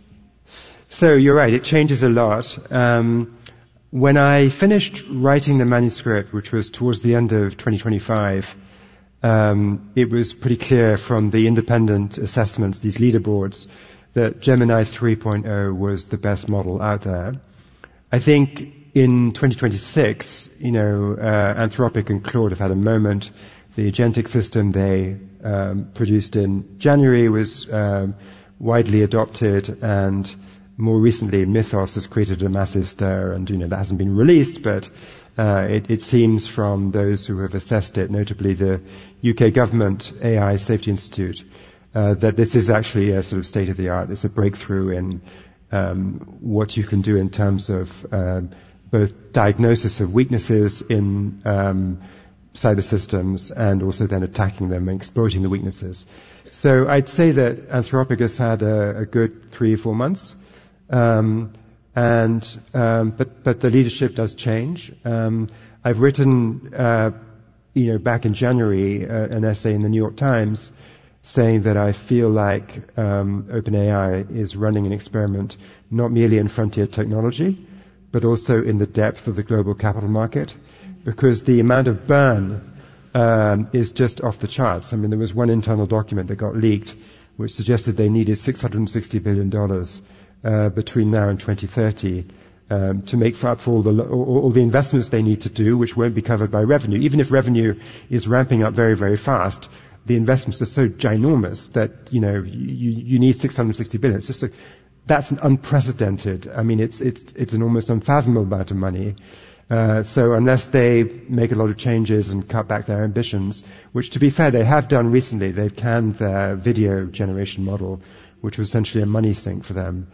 So you're right, it changes a lot. Um, when I finished writing the manuscript, which was towards the end of twenty twenty-five, um, it was pretty clear from the independent assessments, these leaderboards, that Gemini three point oh was the best model out there. I think in twenty twenty-six, you know, uh, Anthropic and Claude have had a moment. The agentic system they um, produced in January was um, widely adopted, and more recently Mythos has created a massive stir, and, you know, that hasn't been released, but uh, it, it seems from those who have assessed it, notably the U K government A I Safety Institute, uh, that this is actually a sort of state-of-the-art. It's a breakthrough in Um, what you can do in terms of um, both diagnosis of weaknesses in um, cyber systems and also then attacking them and exploiting the weaknesses. So I'd say that Anthropic has had a, a good three or four months, um, and um, but but the leadership does change. Um, I've written, uh, you know, back in January, uh, an essay in the New York Times, saying that I feel like um, OpenAI is running an experiment not merely in frontier technology, but also in the depth of the global capital market, because the amount of burn um, is just off the charts. I mean, there was one internal document that got leaked which suggested they needed six hundred sixty billion dollars uh, between now and twenty thirty um, to make up for all the, all, all the investments they need to do, which won't be covered by revenue. Even if revenue is ramping up very, very fast, the investments are so ginormous that, you know, you, you need six hundred sixty billion. It's just a, that's an unprecedented, I mean, it's, it's, it's an almost unfathomable amount of money. Uh, so unless they make a lot of changes and cut back their ambitions, which to be fair, they have done recently, they've canned their video generation model, which was essentially a money sink for them.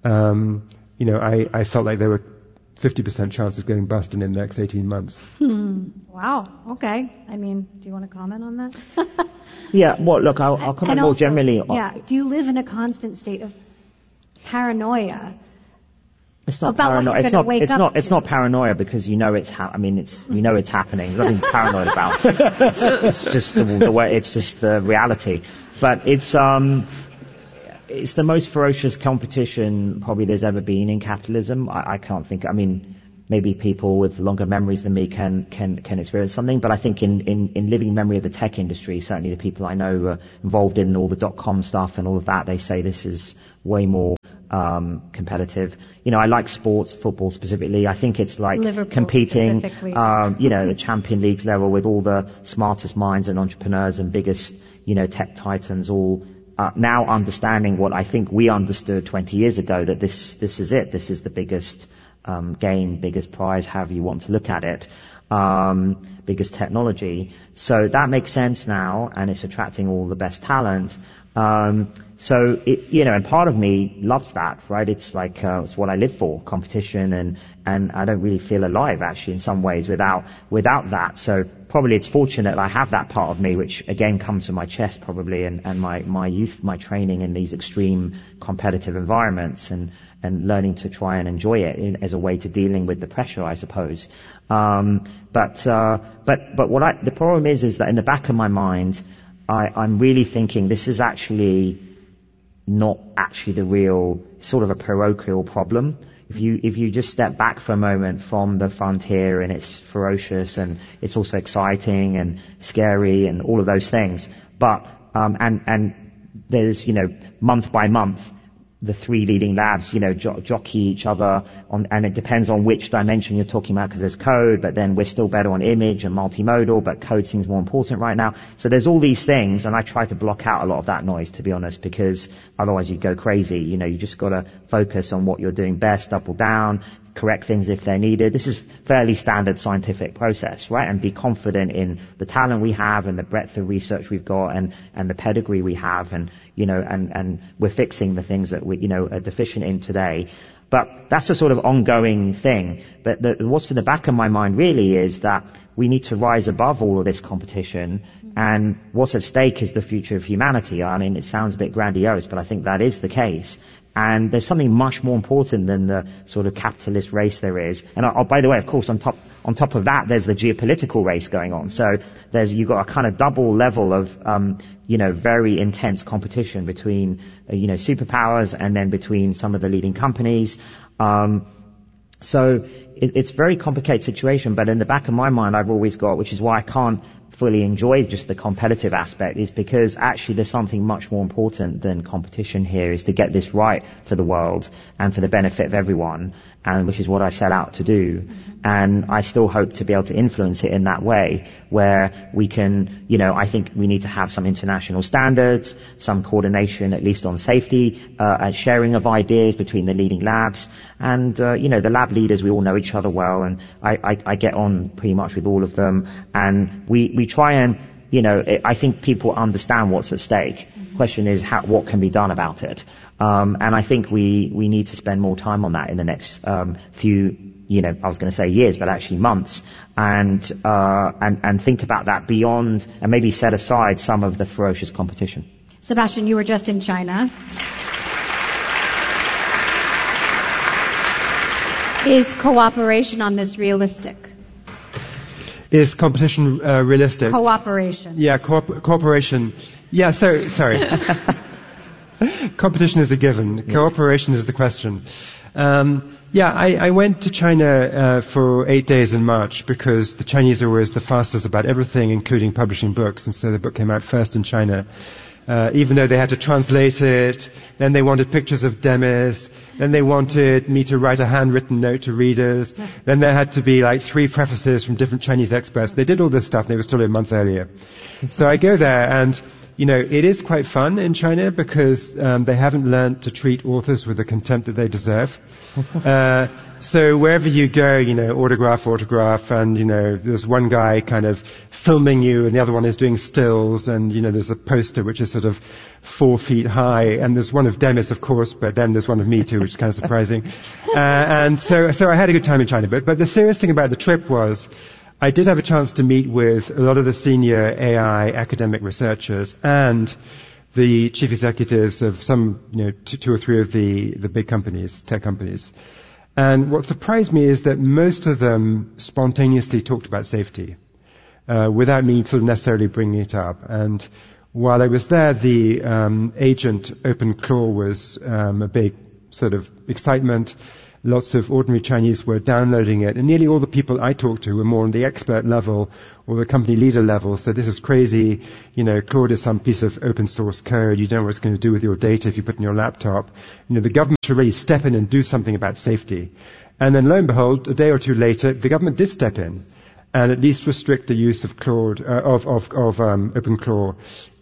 Um, you know, I, I felt like there were fifty percent chance of going bust in the next eighteen months. Hmm. Wow. Okay. I mean, do you want to comment on that? Yeah. Well, look, I'll, I'll comment and more also, generally. On, yeah. Do you live in a constant state of paranoia? It's not About paranoia. what you're It's gonna not. wake It's up not. It's to. not paranoia because you know it's. Ha- I mean, it's. You know it's happening. There's nothing paranoid about it. It's, it's just the, the way. It's just the reality. But it's um. It's the most ferocious competition probably there's ever been in capitalism. I, I can't think. I mean, maybe people with longer memories than me can can can experience something. But I think in in, in living memory of the tech industry, certainly the people I know are involved in all the dot com stuff and all of that, they say this is way more um competitive. You know, I like sports, football specifically. I think it's like Liverpool competing, specifically. um, you know, the Champion League level with all the smartest minds and entrepreneurs and biggest, you know, tech titans all uh, now understanding what I think we understood twenty years ago, that this this is it. This is the biggest um game, biggest prize, however you want to look at it. Um, biggest technology. So that makes sense now, and it's attracting all the best talent. Um, so it, you know, and part of me loves that, right? It's like, uh, it's what I live for, competition, and, and I don't really feel alive actually in some ways without, without that. So probably it's fortunate I have that part of me, which again comes from my chest probably, and, and my, my youth, my training in these extreme competitive environments, and, and learning to try and enjoy it in, as a way to dealing with the pressure, I suppose. Um, but, uh, but, but what I, the problem is, is that in the back of my mind, I, I'm really thinking this is actually not actually the real, sort of a parochial problem. If you, if you just step back for a moment from the frontier, and it's ferocious and it's also exciting and scary and all of those things. But, um, and, and there's, you know, month by month, the three leading labs, you know, jo- jockey each other on, and it depends on which dimension you're talking about, because there's code, but then we're still better on image and multimodal, but code seems more important right now. So there's all these things, and I try to block out a lot of that noise, to be honest, because otherwise you go crazy. You know, you just gotta focus on what you're doing best, double down, correct things if they're needed. This is fairly standard scientific process, right? And be confident in the talent we have and the breadth of research we've got, and, and the pedigree we have, and, you know, and, and we're fixing the things that we, you know, are deficient in today. But that's a sort of ongoing thing. But the, what's in the back of my mind really is that we need to rise above all of this competition, and what's at stake is the future of humanity. I mean, it sounds a bit grandiose, but I think that is the case. And there's something much more important than the sort of capitalist race there is. And oh, by the way, of course, on top on top of that, there's the geopolitical race going on. So there's you've got a kind of double level of um, you know, very intense competition between uh, you know, superpowers, and then between some of the leading companies. Um, so it, it's a very complicated situation. But in the back of my mind, I've always got, which is why I can't fully enjoy just the competitive aspect, is because actually there's something much more important than competition here, is to get this right for the world and for the benefit of everyone, and which is what I set out to do. And I still hope to be able to influence it in that way, where we can, you know, I think we need to have some international standards, some coordination at least on safety, uh, and sharing of ideas between the leading labs. And, uh, you know, the lab leaders, we all know each other well, and I, I, I get on pretty much with all of them. And we, we try and, you know, I think people understand what's at stake. The question is how, what can be done about it? Um, and I think we, we need to spend more time on that in the next, um, few, you know, I was going to say years, but actually months, and, uh, and, and think about that beyond, and maybe set aside some of the ferocious competition. Sebastian, you were just in China. Is cooperation on this realistic? Is competition uh, realistic? Cooperation. Yeah, co- cooperation. Yeah, so, sorry. Competition is a given. Yes. Cooperation is the question. Um, yeah, I, I went to China uh, for eight days in March because the Chinese are always the fastest about everything, including publishing books, and so the book came out first in China. Uh, even though they had to translate it, then they wanted pictures of Demis, then they wanted me to write a handwritten note to readers, then there had to be like three prefaces from different Chinese experts. They did all this stuff, and they were still a month earlier. So I go there, and, you know, it is quite fun in China because um, they haven't learned to treat authors with the contempt that they deserve. uh, so wherever you go, you know, autograph, autograph, and, you know, there's one guy kind of filming you and the other one is doing stills, and, you know, there's a poster which is sort of four feet high, and there's one of Demis, of course, but then there's one of me too, which is kind of surprising. uh, and so, so I had a good time in China. But, but the serious thing about the trip was, I did have a chance to meet with a lot of the senior A I academic researchers and the chief executives of some, you know, two, two or three of the, the big companies, tech companies. And what surprised me is that most of them spontaneously talked about safety, uh, without me sort of necessarily bringing it up. And while I was there, the um, agent OpenClaw was um, a big sort of excitement. Lots of ordinary Chinese were downloading it, and nearly all the people I talked to were more on the expert level or the company leader level. So this is crazy. You know, Claude is some piece of open source code. You don't know what it's going to do with your data if you put it in your laptop. You know, the government should really step in and do something about safety. And then lo and behold, a day or two later, the government did step in and at least restrict the use of Claude, uh, of, of, of um, OpenClaw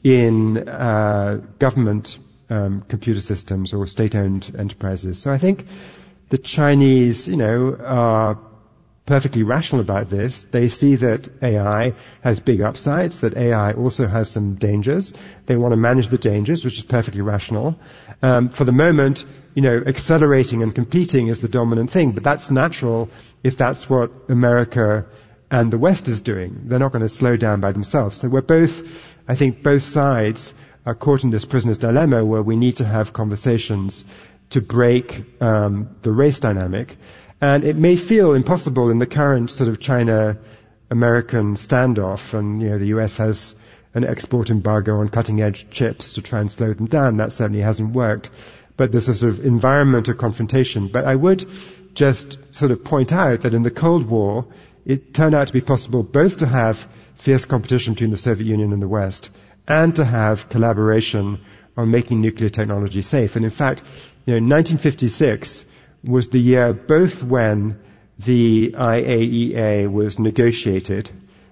in uh, government um, computer systems or state-owned enterprises. So I think the Chinese, you know, are perfectly rational about this. They see that A I has big upsides, that A I also has some dangers. They want to manage the dangers, which is perfectly rational. Um, for the moment, you know, accelerating and competing is the dominant thing, but that's natural if that's what America and the West is doing. They're not going to slow down by themselves. So we're both, I think both sides are caught in this prisoner's dilemma where we need to have conversations to break um, the race dynamic. And it may feel impossible in the current sort of China-American standoff, and, you know, the U S has an export embargo on cutting-edge chips to try and slow them down. That certainly hasn't worked. But there's a sort of environment of confrontation. But I would just sort of point out that in the Cold War, it turned out to be possible both to have fierce competition between the Soviet Union and the West, and to have collaboration on making nuclear technology safe. And in fact, you know, nineteen fifty-six was the year both when the I A E A was negotiated,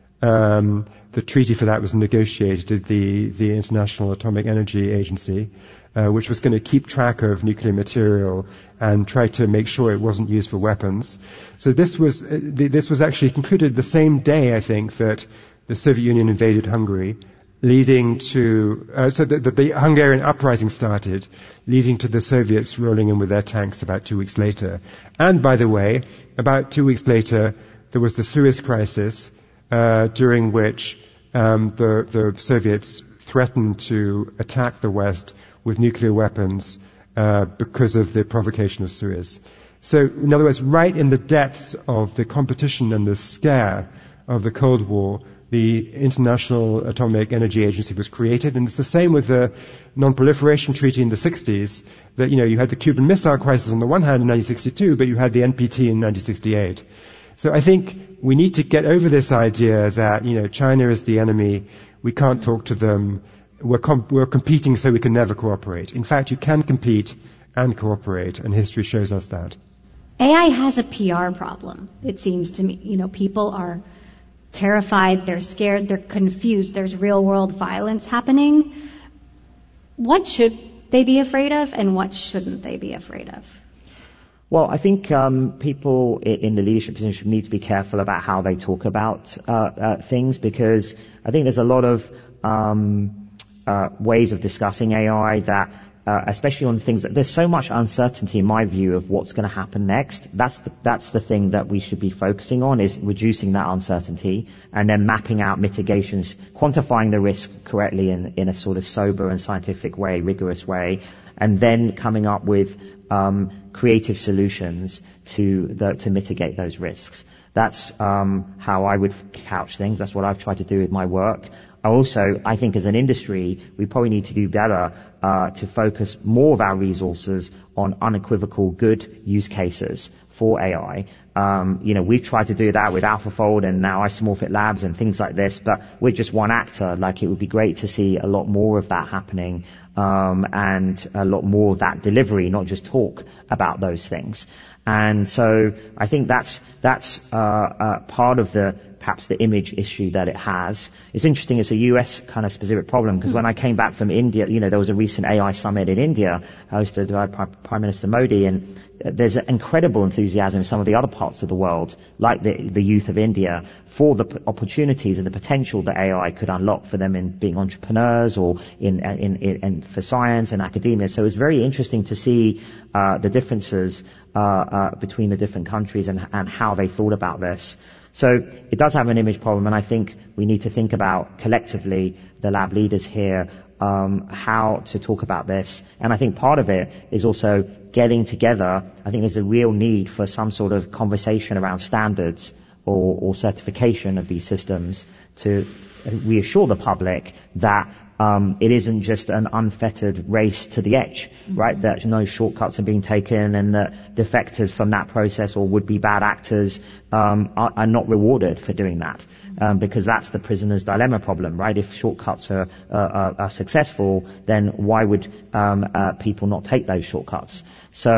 um, the treaty for that was negotiated, the, the International Atomic Energy Agency, uh, which was going to keep track of nuclear material and try to make sure it wasn't used for weapons. So this was, uh, this was actually concluded the same day, I think, that the Soviet Union invaded Hungary, leading to, uh, so that the, the Hungarian uprising started, leading to the Soviets rolling in with their tanks about two weeks later. And by the way, about two weeks later, there was the Suez Crisis, uh, during which um, the, the Soviets threatened to attack the West with nuclear weapons uh, because of the provocation of Suez. So, in other words, right in the depths of the competition and the scare of the Cold War, the International Atomic Energy Agency was created, and it's the same with the Non-Proliferation Treaty in the sixties, that, you know, you had the Cuban Missile Crisis on the one hand in nineteen sixty-two, but you had the N P T in nineteen sixty-eight. So I think we need to get over this idea that, you know, China is the enemy, we can't talk to them, we're, com- we're competing so we can never cooperate. In fact, you can compete and cooperate, and history shows us that. A I has a P R problem, it seems to me. You know, people are terrified, they're scared, they're confused, there's real-world violence happening. What should they be afraid of, and what shouldn't they be afraid of? Well, I think um, people in the leadership position need to be careful about how they talk about uh, uh, things, because I think there's a lot of um, uh, ways of discussing A I that Uh, especially on things that there's so much uncertainty in my view of what's going to happen next. That's the, that's the thing that we should be focusing on, is reducing that uncertainty and then mapping out mitigations, quantifying the risk correctly in, in a sort of sober and scientific way, rigorous way, and then coming up with um, creative solutions to the, to mitigate those risks. That's um, how I would couch things. That's what I've tried to do with my work. Also, I think as an industry, we probably need to do better uh, to focus more of our resources on unequivocal good use cases for A I. Um, you know, we've tried to do that with AlphaFold and now Isomorphic Labs and things like this, but we're just one actor. Like, it would be great to see a lot more of that happening, um, and a lot more of that delivery, not just talk about those things. And so I think that's that's uh, uh, part of the perhaps the image issue that it has. It's interesting, it's a U S kind of specific problem, because when I came back from India, you know, there was a recent A I summit in India hosted by Prime Minister Modi, and there's an incredible enthusiasm in some of the other parts of the world, like the, the youth of India, for the p- opportunities and the potential that A I could unlock for them in being entrepreneurs or in, in, in, in for science and academia. So it's very interesting to see uh, the differences uh, uh, between the different countries and, and how they thought about this. So it does have an image problem, and I think we need to think about collectively, the lab leaders here, um, how to talk about this. And I think part of it is also getting together. I think there's a real need for some sort of conversation around standards or, or certification of these systems to reassure the public that Um, it isn't just an unfettered race to the edge, mm-hmm. right? That no shortcuts are being taken, and that defectors from that process or would-be bad actors um, are, are not rewarded for doing that, um, because that's the prisoner's dilemma problem, right? If shortcuts are, uh, are, are successful, then why would um, uh, people not take those shortcuts? So